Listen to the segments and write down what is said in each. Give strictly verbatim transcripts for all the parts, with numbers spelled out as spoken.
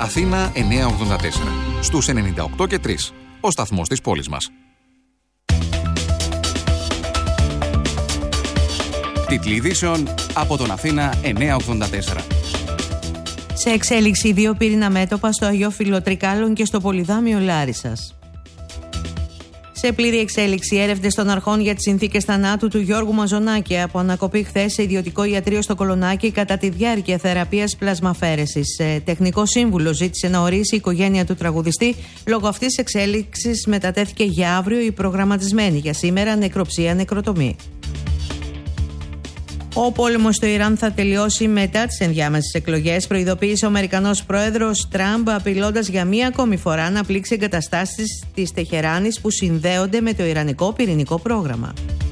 Αθήνα εννιακόσια ογδόντα τέσσερα. Στους ενενήντα οκτώ και τρία. Ο σταθμός της πόλης μας. Τίτλοι ειδήσεων από τον Αθήνα εννιακόσια ογδόντα τέσσερα. Σε εξέλιξη δύο πύρινα μέτωπα στο Αγιόφυλο Τρικάλων και στο Πολυδάμιο Λάρισσας. Σε πλήρη εξέλιξη έρευνες των αρχών για τις συνθήκες θανάτου του Γιώργου Μαζονάκη από ανακοπή χθες σε ιδιωτικό ιατρείο στο Κολονάκι κατά τη διάρκεια θεραπείας πλασμαφέρεσης. Τεχνικό σύμβουλο ζήτησε να ορίσει η οικογένεια του τραγουδιστή. Λόγω αυτής της εξέλιξης μετατέθηκε για αύριο η προγραμματισμένη για σήμερα νεκροψία-νεκροτομή. Ο πόλεμος στο Ιράν θα τελειώσει μετά τις ενδιάμεσες εκλογές, προειδοποίησε ο Αμερικανός πρόεδρος Τραμπ, απειλώντας για μία ακόμη φορά να πλήξει εγκαταστάσεις της Τεχεράνης που συνδέονται με το ιρανικό πυρηνικό πρόγραμμα.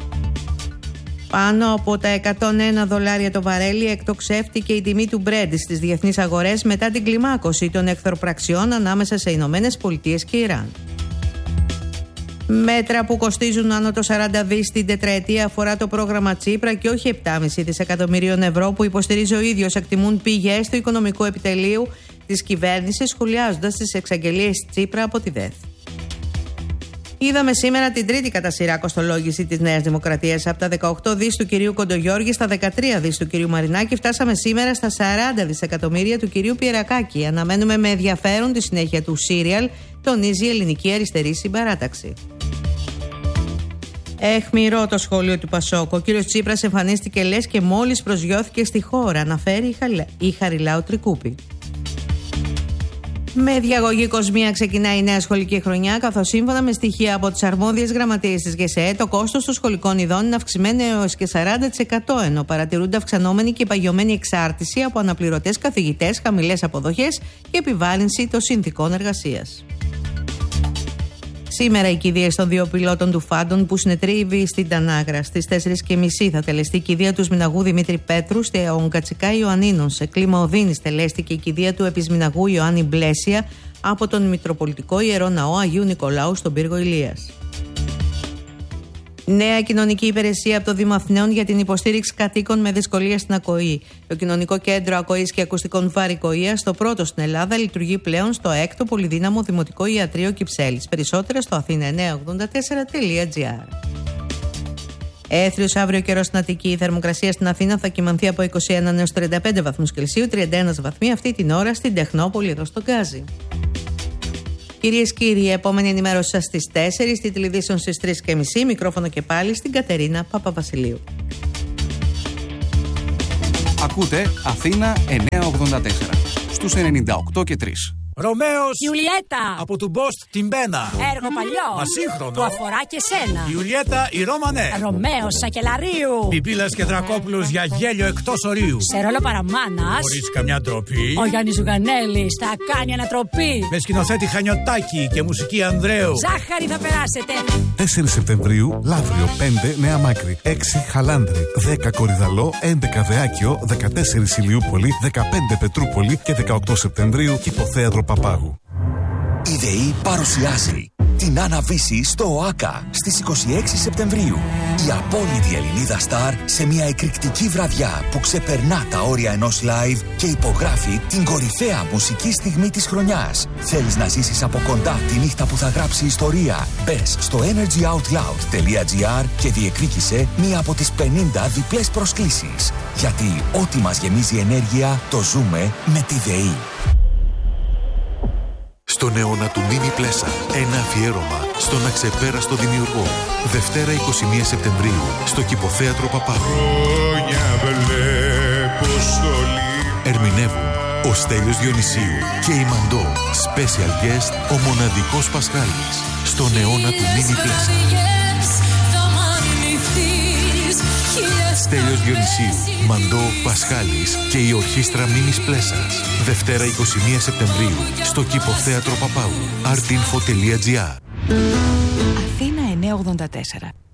Πάνω από τα εκατόν ένα δολάρια το βαρέλι εκτοξεύτηκε η τιμή του Brent στις διεθνείς αγορές μετά την κλιμάκωση των εχθροπραξιών ανάμεσα σε Ηνωμένες Πολιτείες και Ιράν. Μέτρα που κοστίζουν άνω το σαράντα δις την τετραετία αφορά το πρόγραμμα Τσίπρα και όχι επτά κόμμα πέντε δισεκατομμυρίων ευρώ που υποστηρίζει ο ίδιος, εκτιμούν πηγές του οικονομικού επιτελείου της κυβέρνησης, σχολιάζοντας τις εξαγγελίες Τσίπρα από τη ΔΕΘ. Είδαμε σήμερα την τρίτη κατά σειρά κοστολόγηση της Νέας Δημοκρατίας. Από τα δεκαοκτώ δις του κυρίου Κοντογιώργη στα δεκατρία δις του κυρίου Μαρινάκη, φτάσαμε σήμερα στα σαράντα δισεκατομμύρια του κυρίου Πιερακάκη. Αναμένουμε με ενδιαφέρον τη συνέχεια του σύριαλ, τονίζει η Ελληνική Αριστερή Συμπαράταξη. Αιχμηρό το σχόλιο του Πασόκ. Ο κύριος Τσίπρας εμφανίστηκε λες και μόλις προσγειώθηκε στη χώρα, αναφέρει η Χαριλάου Τρικούπη. Με διαγωγή Κοσμία ξεκινάει η νέα σχολική χρονιά, καθώς σύμφωνα με στοιχεία από τις αρμόδιες γραμματείες της ΓΕΣΕΕ, το κόστος των σχολικών ειδών είναι αυξημένο έως και σαράντα τοις εκατό, ενώ παρατηρούνται αυξανόμενη και παγιωμένη εξάρτηση από αναπληρωτές καθηγητές, χαμηλές αποδοχές και επιβάρυνση των συνθηκών εργασίας. Σήμερα οι κηδείες των δύο πιλότων του Φάντων που συνετρίβει στην Τανάγρα. Στις τέσσερις και μισή θα τελεστεί η κηδεία του Σμιναγού Δημήτρη Πέτρου στον Κατσικά Ιωαννίνων. Σε κλίμα οδύνης τελέστηκε η κηδεία του Επισμηναγού Ιωάννη Μπλέσια από τον Μητροπολιτικό Ιερό Ναό Αγίου Νικολάου στον Πύργο Ηλίας. Νέα κοινωνική υπηρεσία από το Δήμο Αθηναίων για την υποστήριξη κατοίκων με δυσκολία στην ακοή. Το Κοινωνικό Κέντρο Ακοής και Ακουστικών Βαρικοείας, το πρώτο στην Ελλάδα, λειτουργεί πλέον στο έκτο πολυδύναμο Δημοτικό Ιατρείο Κυψέλης. Περισσότερα στο αθήνα εννιακόσια ογδόντα τέσσερα τελεία τζι άρ. Έθριος αύριο καιρός στην Αττική. Η θερμοκρασία στην Αθήνα θα κυμανθεί από είκοσι ένα έως τριάντα πέντε βαθμούς Κελσίου, τριάντα ένα βαθμοί αυτή την ώρα στην Τεχνόπολη εδώ στο Γκάζι. Κυρίες και κύριοι, επόμενη ενημέρωση σας στις τέσσερις, στη τηλεδιήσεων στις τρεις και μισή, μικρόφωνο και πάλι στην Κατερίνα Παπαβασιλείου. Ακούτε Αθήνα εννιακόσια ογδόντα τέσσερα στους ενενήντα οκτώ και τρία. Ρωμαίος Ιουλιέτα από του Μπόστ την Μπένα. Έργο παλιό Ασύγχρονο που αφορά και σένα. Ιουλιέτα η Ρώμανε. Ρωμαίος Σακελαρίου. Πιπίλας και Δρακόπουλος για γέλιο εκτός ορίου. Σε ρόλο παραμάνας Χωρίς καμιά ντροπή. ο Γιάννης Ζουγανέλης θα κάνει ανατροπή. Με σκηνοθέτη Χανιωτάκη και μουσική Ανδρέου. Ζάχαρη θα περάσετε. τέσσερις Σεπτεμβρίου Λαύριο, πέντε Νέα Μάκρη, έξι Χαλάνδρη, δέκα Κορυδαλό, έντεκα Δεάκιο, δεκατέσσερα Ηλιούπολη, δεκαπέντε Πετρούπολη και δεκαοκτώ Σεπτεμβρίου Κηποθέατρο Παπάγου. Η ΔΕΗ παρουσιάζει την Άννα-Βύση στο ΟΑΚΑ στις είκοσι έξι Σεπτεμβρίου. Η απόλυτη Ελληνίδα στάρ σε μια εκρηκτική βραδιά που ξεπερνά τα όρια ενός live και υπογράφει την κορυφαία μουσική στιγμή της χρονιάς. Θέλεις να ζήσεις από κοντά τη νύχτα που θα γράψει ιστορία? Μπες στο energy out loud τελεία τζι άρ και διεκδίκησε μία από τις πενήντα διπλές προσκλήσεις. Γιατί ό,τι μας γεμίζει ενέργεια το ζούμε με τη ΔΕΗ. Στον αιώνα του Μίνι Πλέσα, ένα αφιέρωμα στον αξεπέραστο δημιουργό. Δευτέρα εικοστή πρώτη Σεπτεμβρίου, στο Κηποθέατρο Παπάγου. Ερμηνεύουν ο Στέλιος Διονυσίου και η Μαντώ. Special guest, ο μοναδικός Πασχάλης. Στον αιώνα του Μίνι Πλέσα. Στέλιος Διονυσίου, Μαντώ, Πασχάλης και η ορχήστρα Μίνις Πλέσας. Δευτέρα εικοστή πρώτη Σεπτεμβρίου στο Κηποθέατρο Παπάγου. artinfo τελεία τζι άρ. Αθήνα εννιακόσια ογδόντα τέσσερα.